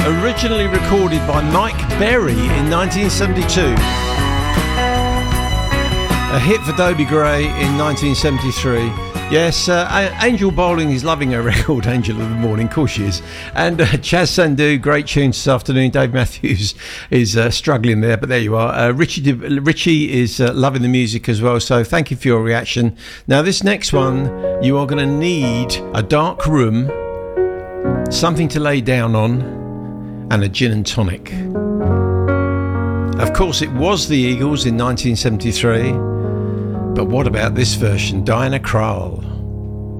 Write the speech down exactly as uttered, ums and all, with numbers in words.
Originally recorded by Mike Berry in nineteen seventy-two. A hit for Dobie Gray in nineteen seventy-three. Yes, uh, Angel Bowling is loving her record, Angel of the Morning, of course she is. And uh, Chaz Sandhu, great tunes this afternoon. Dave Matthews is uh, struggling there, but there you are. Uh, Richie, De- Richie is uh, loving the music as well, so thank you for your reaction. Now this next one, you are going to need a dark room, something to lay down on, and a gin and tonic. Of course, it was the Eagles in nineteen seventy-three, but what about this version? Diana Krall.